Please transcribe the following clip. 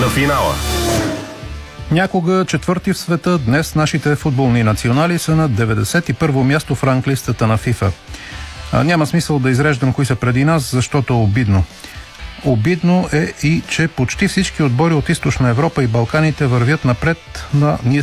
на финала. Някога четвърти в света, днес нашите футболни национали са на 91-во място в ранглистата на FIFA. Няма смисъл да изреждам кои са преди нас, защото е обидно. Обидно е и, че почти всички отбори от Източна Европа и Балканите вървят напред, ние